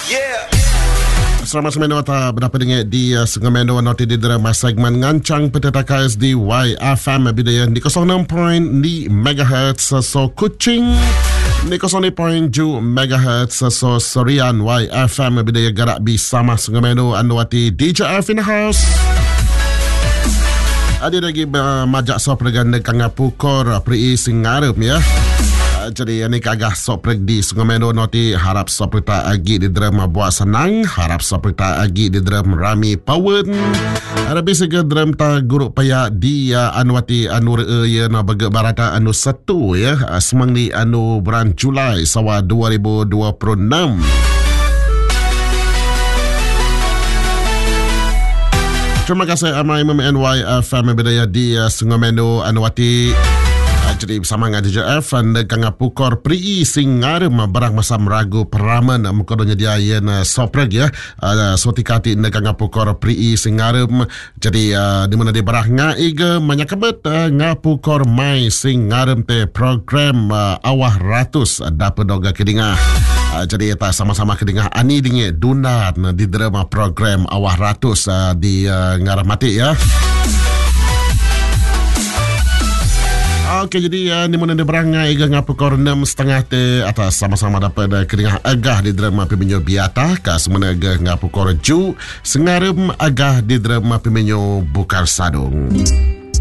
Selamat semenu atau berdapat dengar di Sengamendo Noti di drama segmen ngancang petata KSD YFM bidaya di 06.5 MHz so Kuching di 0.7 MHz so Serian YFM bidaya gerak bersama Sengamendo Anwati DJ F in the house. Ada lagi majak so perganda kanga pukor pri singarep ya. Jadi ini kagah soprek di Sengamendo Noti harap sopreta agi di drama buat senang, harap sopreta agi di drama rami pawen. Ada bisa ke drama ta guru paya di Anwati Anur ya na baga barata anu 1 ya semang di anu bulan Julai sawa 2026. Terima kasih amai MNY FM bidaya di Sengamendo Anwati. Jadi bersama dengan DJ F dan kanga pukor pri singarem barang masam ragu peraman mengkodonya dia yen sopreg ya sotikati kanga pukor pri singarem. Jadi di mana dia barang ngaiga manyakabet ngapukor mai singarem te program awah ratus dapat doga kedingah. Jadi kita sama-sama kedingah ani dinge dunat di drama program awah ratus di ngaramati ya. Okey, jadi di mana dia berangai ngapa kor 6.30 te atas sama-sama dapat keringah agah di drama Pimenyo Biata ka semana agah ngapa kor ju sengarem agah di drama Pimenyo Bukar Sadung.